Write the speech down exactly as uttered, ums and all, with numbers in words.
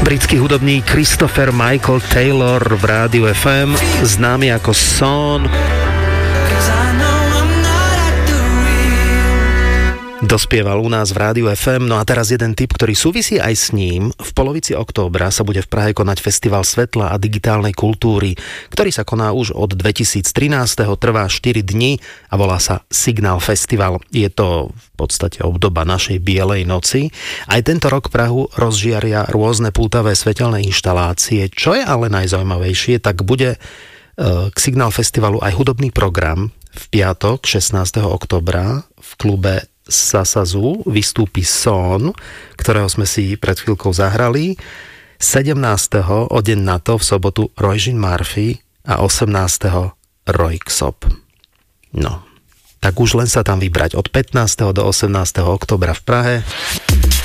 Britský hudobník Christopher Michael Taylor v Rádiu ef em, známy ako Son, dospieval u nás v Rádiu ef em. No a teraz jeden tip, ktorý súvisí aj s ním. V polovici októbra sa bude v Prahe konať Festival svetla a digitálnej kultúry, ktorý sa koná už od dvetisíctrinásť, trvá štyri dni a volá sa Signál Festival. Je to v podstate obdoba našej bielej noci. Aj tento rok Prahu rozžiaria rôzne pútavé svetelné inštalácie. Čo je ale najzaujímavejšie, tak bude k Signál Festivalu aj hudobný program. V piatok šestnásteho októbra v klube Sasazu vystúpi Son, ktorého sme si pred chvíľkou zahrali. sedemnásteho o deň na to v sobotu Roisin Murphy a osemnásteho Roy Ksop. No, tak už len sa tam vybrať od pätnásteho do osemnásteho októbra v Prahe.